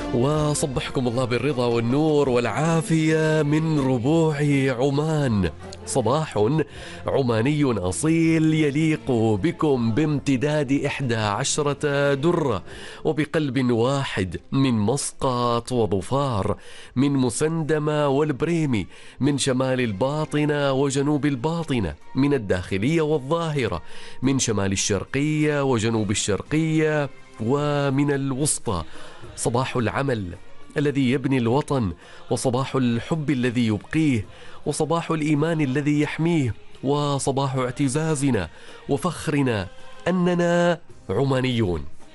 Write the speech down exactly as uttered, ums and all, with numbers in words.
وصبحكم الله بالرضا والنور والعافية من ربوع عمان. صباح عماني أصيل يليق بكم بامتداد إحدى عشرة درة، وبقلب واحد من مسقط وظفار، من مسندمة والبريمي، من شمال الباطنة وجنوب الباطنة، من الداخلية والظاهرة، من شمال الشرقية وجنوب الشرقية ومن الوسطى. صباح العمل الذي يبني الوطن، وصباح الحب الذي يبقيه، وصباح الإيمان الذي يحميه، وصباح اعتزازنا وفخرنا أننا عمانيون.